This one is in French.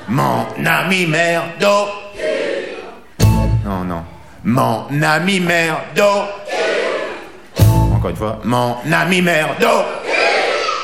Mon ami merdo. Non, non. Mon ami merdo. Encore une fois. Mon ami merdo.